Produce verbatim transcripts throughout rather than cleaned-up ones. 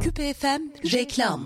Küpe F M reklam.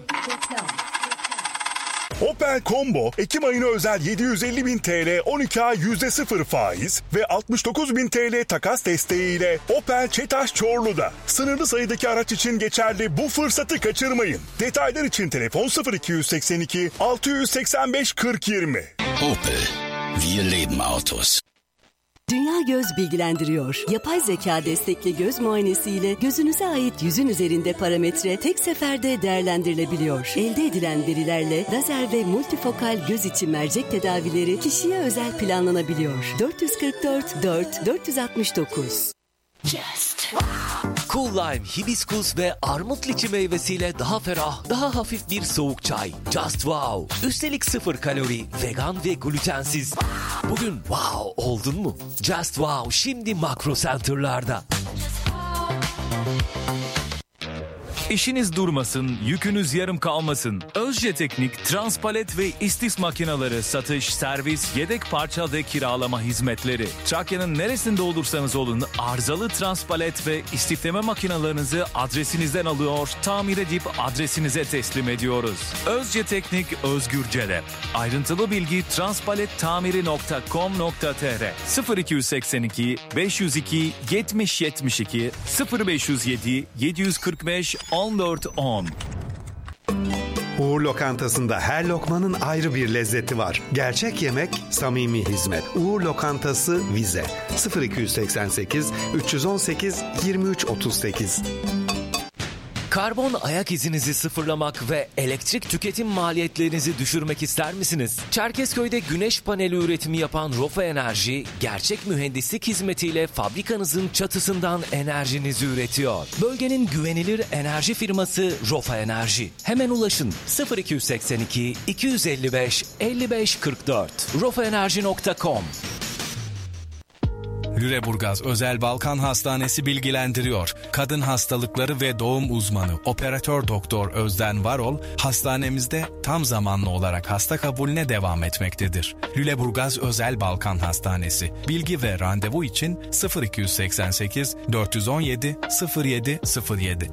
Opel Combo Ekim ayına özel yedi yüz elli bin T L on iki ay yüzde sıfır faiz ve altmış dokuz bin T L takas desteğiyle Opel Çetaş Çorlu'da. Sınırlı sayıdaki araç için geçerli, bu fırsatı kaçırmayın. Detaylar için telefon sıfır iki seksen iki altı seksen beş kırk yirmi. Opel, wir leben Autos. Dünya Göz bilgilendiriyor. Yapay zeka destekli göz muayenesiyle gözünüze ait yüzün üzerinde parametre tek seferde değerlendirilebiliyor. Elde edilen verilerle lazer ve multifokal göz içi mercek tedavileri kişiye özel planlanabiliyor. dört yüz kırk dört dört dört altı dokuz. Just Cool Lime, hibiskus ve armut liçi meyvesiyle daha ferah, daha hafif bir soğuk çay. Just Wow. Üstelik sıfır kalori, vegan ve glutensiz. Bugün wow oldun mu? Just Wow şimdi Makro Center'larda. İşiniz durmasın, yükünüz yarım kalmasın. Özce Teknik, transpalet ve istis makineleri satış, servis, yedek parça ve kiralama hizmetleri. Trakya'nın neresinde olursanız olun arızalı transpalet ve istifleme makinalarınızı adresinizden alıyor, tamir edip adresinize teslim ediyoruz. Özce Teknik, Özgür Celep. Ayrıntılı bilgi transpalettamiri nokta com nokta tr sıfır iki seksen iki beş yüz iki yetmiş yetmiş iki sıfır beş yüz yedi yedi kırk beş on dört on. Uğur Lokantası'nda her lokmanın ayrı bir lezzeti var. Gerçek yemek, samimi hizmet. Uğur Lokantası Vize sıfır iki seksen sekiz üç on sekiz yirmi üç otuz sekiz. Karbon ayak izinizi sıfırlamak ve elektrik tüketim maliyetlerinizi düşürmek ister misiniz? Çerkezköy'de güneş paneli üretimi yapan Rofa Enerji, gerçek mühendislik hizmetiyle fabrikanızın çatısından enerjinizi üretiyor. Bölgenin güvenilir enerji firması Rofa Enerji. Hemen ulaşın sıfır iki seksen iki iki yüz elli beş elli beş kırk dört rofa enerji nokta com. Lüleburgaz Özel Balkan Hastanesi bilgilendiriyor. Kadın hastalıkları ve doğum uzmanı Operatör Doktor Özden Varol, hastanemizde tam zamanlı olarak hasta kabulüne devam etmektedir. Lüleburgaz Özel Balkan Hastanesi. Bilgi ve randevu için sıfır iki seksen sekiz dört on yedi sıfır yedi sıfır yedi.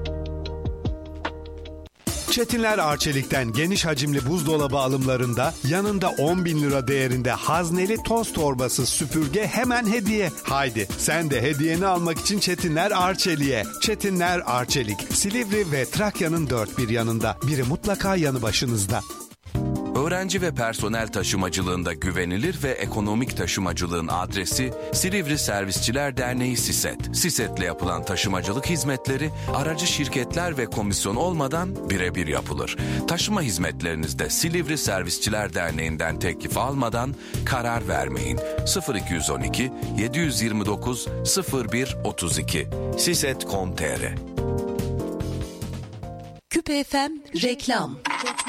Çetinler Arçelik'ten geniş hacimli buzdolabı alımlarında yanında on bin lira değerinde hazneli toz torbası süpürge hemen hediye. Haydi sen de hediyeni almak için Çetinler Arçelik'e. Çetinler Arçelik, Silivri ve Trakya'nın dört bir yanında. Biri mutlaka yanı başınızda. Öğrenci ve personel taşımacılığında güvenilir ve ekonomik taşımacılığın adresi Silivri Servisçiler Derneği SİSET. SİSET'le yapılan taşımacılık hizmetleri aracı şirketler ve komisyon olmadan birebir yapılır. Taşıma hizmetlerinizde Silivri Servisçiler Derneği'nden teklif almadan karar vermeyin. sıfır iki on iki yedi yirmi dokuz sıfır bir otuz iki siset nokta com nokta tr. Küpe F M reklam.